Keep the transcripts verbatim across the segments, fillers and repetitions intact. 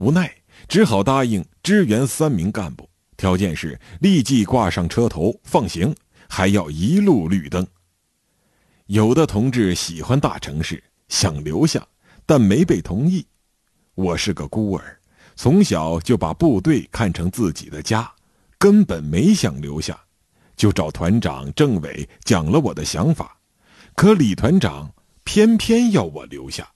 无奈只好答应支援三名干部，条件是立即挂上车头放行，还要一路绿灯。有的同志喜欢大城市，想留下，但没被同意。我是个孤儿，从小就把部队看成自己的家，根本没想留下，就找团长政委讲了我的想法，可李团长偏偏要我留下。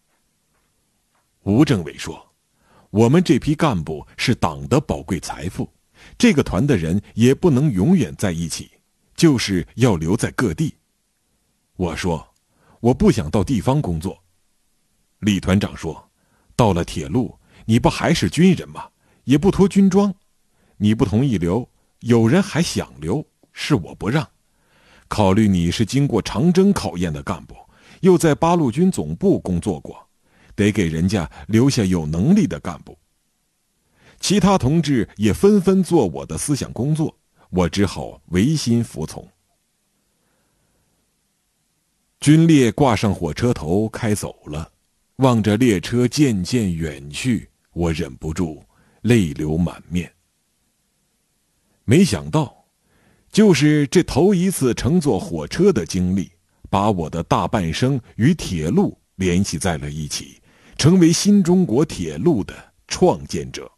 吴政委说，我们这批干部是党的宝贵财富，这个团的人也不能永远在一起，就是要留在各地。我说，我不想到地方工作。李团长说，到了铁路，你不还是军人吗？也不脱军装。你不同意留，有人还想留，是我不让。考虑你是经过长征考验的干部，又在八路军总部工作过，得给人家留下有能力的干部。其他同志也纷纷做我的思想工作，我只好违心服从。军列挂上火车头开走了，望着列车渐渐远去，我忍不住泪流满面。没想到，就是这头一次乘坐火车的经历，把我的大半生与铁路联系在了一起，成为新中国铁路的创建者。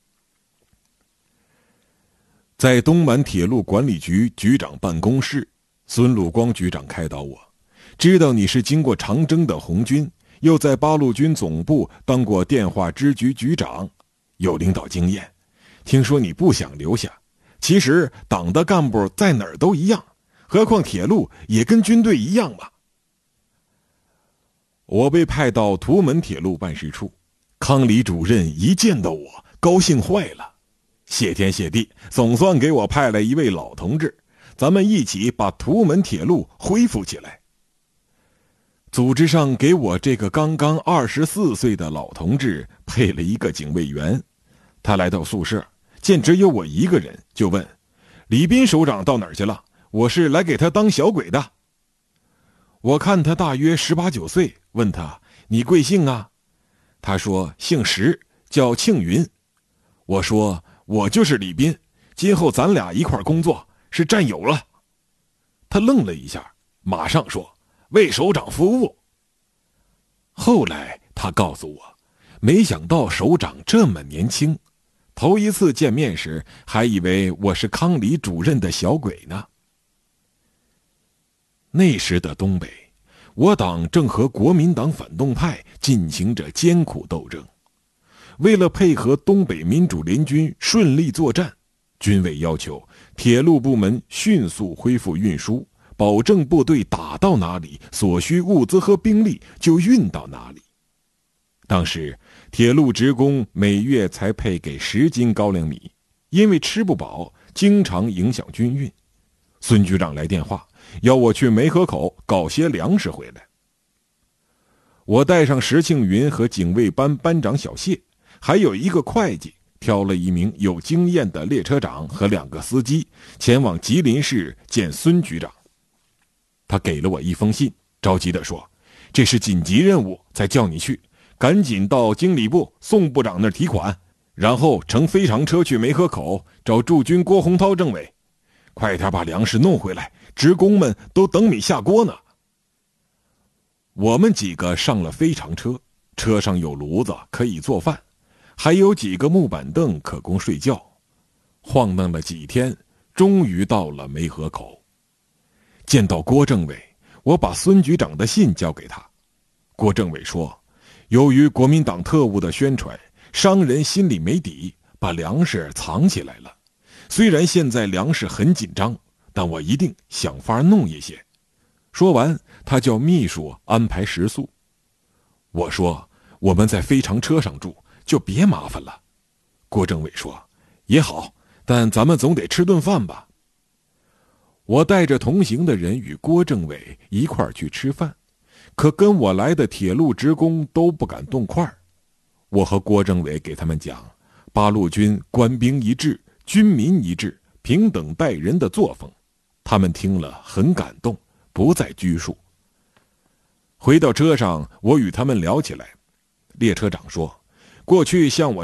在东满铁路管理局局长办公室，孙陆光局长开导我，知道你是经过长征的红军，又在八路军总部当过电话支局局长，有领导经验，听说你不想留下，其实党的干部在哪儿都一样，何况铁路也跟军队一样嘛。我被派到图门铁路办事处，康李主任一见到我高兴坏了，谢天谢地，总算给我派来一位老同志，咱们一起把图门铁路恢复起来。组织上给我这个刚刚二十四岁的老同志配了一个警卫员，他来到宿舍，见只有我一个人，就问李斌首长到哪儿去了，我是来给他当小鬼的。我看他大约十八九岁，问他你贵姓啊？他说姓石，叫庆云。我说我就是李斌，今后咱俩一块工作，是战友了。他愣了一下，马上说为首长服务。后来他告诉我，没想到首长这么年轻，头一次见面时还以为我是康李主任的小鬼呢。那时的东北，我党正和国民党反动派进行着艰苦斗争。为了配合东北民主联军顺利作战，军委要求铁路部门迅速恢复运输，保证部队打到哪里，所需物资和兵力就运到哪里。当时铁路职工每月才配给十斤高粱米，因为吃不饱，经常影响军运。孙局长来电话，要我去梅河口搞些粮食回来。我带上石庆云和警卫班班长小谢，还有一个会计，挑了一名有经验的列车长和两个司机，前往吉林市见孙局长。他给了我一封信，着急地说，这是紧急任务，才叫你去，赶紧到经理部宋部长那儿提款，然后乘飞长车去梅河口找驻军郭洪涛政委，快点把粮食弄回来，职工们都等米下锅呢。我们几个上了飞长车，车上有炉子可以做饭，还有几个木板凳可供睡觉。晃荡了几天，终于到了梅河口。见到郭政委，我把孙局长的信交给他。郭政委说，由于国民党特务的宣传，商人心里没底，把粮食藏起来了。虽然现在粮食很紧张，但我一定想法弄一些。说完，他叫秘书安排食宿。我说，我们在飞长车上住，就别麻烦了。郭政委说，也好，但咱们总得吃顿饭吧。我带着同行的人与郭政委一块儿去吃饭，可跟我来的铁路职工都不敢动筷。我和郭政委给他们讲八路军官兵一致，军民一致，平等待人的作风，他们听了很感动，不再拘束。回到车上，我与他们聊起来。列车长说， 过去向我